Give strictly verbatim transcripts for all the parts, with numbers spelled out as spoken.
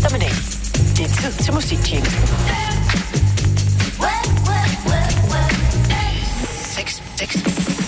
eftermiddag. Det er tid til musiktjenesten. Seks, seks,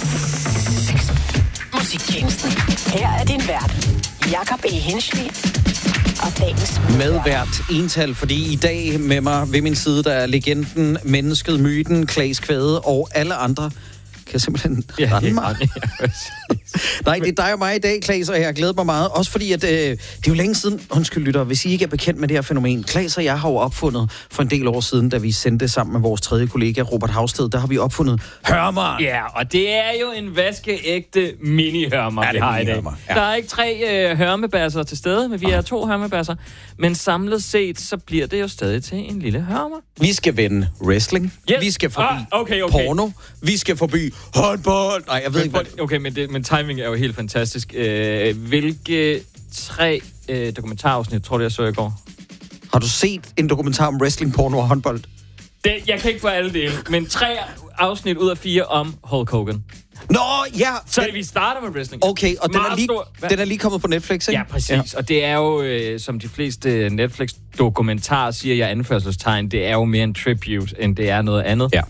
seks. Musiktjenesten. Her er din vært, Jakob E. Hinschli. Og dagens med hvert ental, fordi i dag med mig ved min side, der er legenden, mennesket, myten, Claes Kvade og alle andre kan simpelthen ja, rende mig. Ja, nej, det er dig og mig i dag, Claes, og jeg har glædet mig meget. Også fordi, at øh, det er jo længe siden, undskyld lytter, hvis I ikke er bekendt med det her fænomen. Claes og jeg har jo opfundet for en del år siden, da vi sendte sammen med vores tredje kollega, Robert Havsted, der har vi opfundet hørmer. Ja, og det er jo en vaskeægte mini-hørmer, ja, vi har i dag. Ja. Der er ikke tre øh, hørmebasser til stede, men vi er to hørmebasser. Men samlet set, så bliver det jo stadig til en lille hørmer. Vi skal vende wrestling. Yes. Vi skal forbi ah, okay, okay. porno. Vi skal forbi håndbold. Nej, jeg ved men, ikke, hvad... Okay, men, det, men timing er jo helt fantastisk. Øh, hvilke tre øh, dokumentarafsnit, tror du, jeg så i går? Har du set en dokumentar om wrestling, porno og håndbold? Det, jeg kan ikke få alle dele, men tre afsnit ud af fire om Hulk Hogan. Nå, ja! Så men... vi starter med wrestling. Okay, og den er, lige, den er lige kommet på Netflix, ikke? Ja, præcis. Ja. Og det er jo, øh, som de fleste Netflix-dokumentarer siger, jeg anførselstegn, det er jo mere en tribute, end det er noget andet. Ja.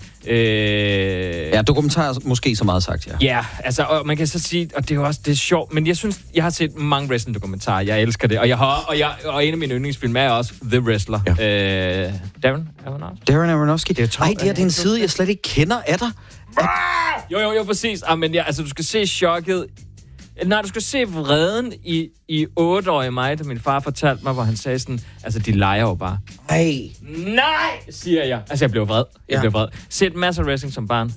Øh... Ja, dokumentar måske så meget sagt, ja. Ja, altså, og man kan så sige, og det er jo også, det er sjovt, men jeg synes, jeg har set mange wrestling-dokumentarer, jeg elsker det, og jeg har, og, jeg, og en af mine yndlingsfilm er også The Wrestler. Ja. Øh, Darren Aronofsky. Darren Aronofsky. Det er Ej, det er den side, jeg slet ikke kender af dig. Ah! Jo, jo, jo, præcis. Ah, men ja, altså, du skal se chokket. Nej, du skal se vreden i, i otteårige mig, da min far fortalte mig, hvor han sagde sådan, altså, de leger jo bare. Ej. Nej, siger jeg. Altså, jeg blev vred. Jeg ja. blev vred. Set masser af wrestling som barn.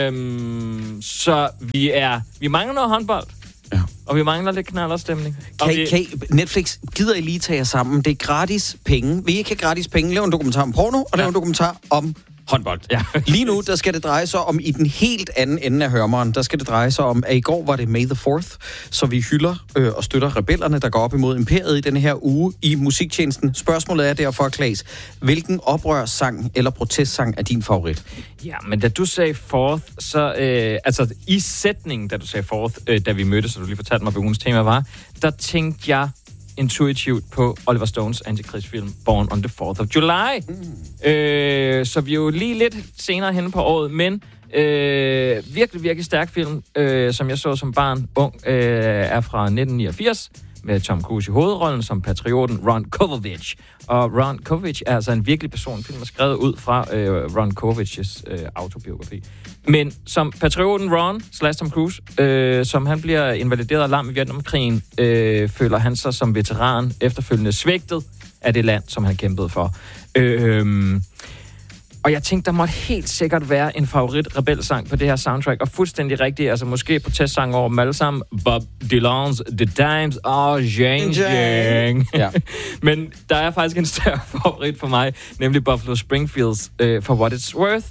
Øhm, så vi er, vi mangler noget håndbold. Ja. Og vi mangler lidt knalderstemning. Kan, vi... kan Netflix, gider I lige tage jer sammen? Det er gratis penge. Vi ikke have gratis penge. Lav en dokumentar om porno, og ja. lav en dokumentar om håndbold. Ja. Lige nu, der skal det dreje sig om, i den helt anden ende af hørmeren, der skal det dreje sig om, at i går var det May the fourth, så vi hylder øh, og støtter rebellerne, der går op imod imperiet i denne her uge i musiktjenesten. Spørgsmålet er derfor, Claes, hvilken oprørssang eller protestsang er din favorit? Ja, men da du sagde fourth, så, øh, altså i sætningen, da du sagde fourth, øh, da vi mødtes, så du lige fortalte mig, hvad ugens tema var, der tænkte jeg intuitivt på Oliver Stones antikrigsfilm Born on the fourth of July. Mm. Øh, så vi er jo lige lidt senere henne på året, men øh, virkelig, virkelig stærk film, øh, som jeg så som barn ung, øh, er fra nitten niogfirs, med Tom Cruise i hovedrollen som patrioten Ron Kovacs. Og Ron Kovacs er altså en virkelig personfilm, skrevet ud fra øh, Ron Kovacs' øh, autobiografi. Men som patrioten Ron slash Tom Cruise, øh, som han bliver invalideret og lam i Vietnamkrigen, øh, føler han sig som veteran efterfølgende svigtet af det land, som han kæmpede for. Øh, øh, Og jeg tænkte, der måtte helt sikkert være en favorit-rebelsang på det her soundtrack. Og fuldstændig rigtigt, altså måske protestsang over dem alle sammen. Bob Dylan's The Times Are Changing. Ja. Men der er faktisk en større favorit for mig, nemlig Buffalo Springfields uh, For What It's Worth.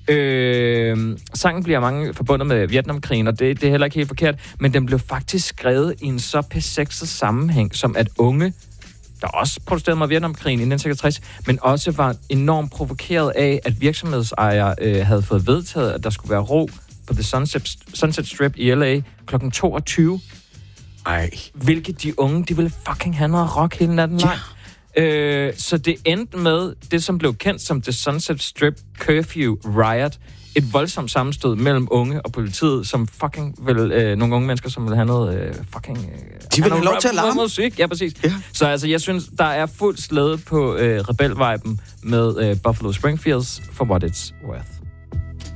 Øh, sangen bliver mange forbundet med Vietnamkrigen, og det, det er heller ikke helt forkert, men den blev faktisk skrevet i en så pæsexet sammenhæng, som at unge, der også protesterede mod Vietnamkrigen i nitten seksogtres, men også var enormt provokeret af, at virksomhedsejere øh, havde fået vedtaget, at der skulle være ro på The Sunset, Sunset Strip i L A klokken toogtyve. Ej. Hvilket de unge, de ville fucking have noget rock hele natten lang. Ja. Øh, så det endte med det, som blev kendt som The Sunset Strip Curfew Riot. Et voldsomt sammenstød mellem unge og politiet, som fucking vil, øh, nogle unge mennesker, som vil have noget øh, fucking... Øh, de vil have lov til at larme. Musik. Ja, præcis. Ja. Så altså, jeg synes, der er fuld slæde på øh, rebelviben med øh, Buffalo Springfields For What It's Worth.